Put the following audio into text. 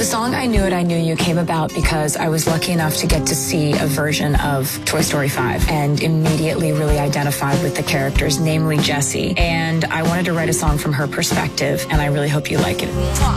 song I Knew It, I Knew You came about because I was lucky enough to get to see a version of Toy Story 5 and immediately really identified with the characters, namely Jessie. And I wanted to write a song from her perspective, and I really hope you like it.